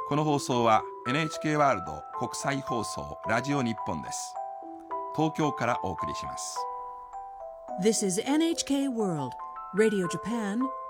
この放送は NHK ワールド国際放送ラジオ日本です。東京からお送りします。 This is NHK World Radio Japan